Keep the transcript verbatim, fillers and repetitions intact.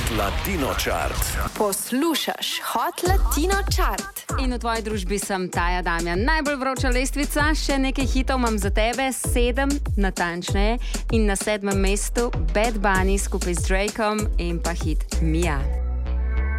Latino Chart. Poslušaš Hot Latino Chart. In v tvoji družbi sem Taja Damjan. Najbolj vroča lestvica, še nekaj hitov imam za tebe, sedem natančneje. In na sedmem mestu Bad Bunny skupaj z Drakeom in pa hit Mia.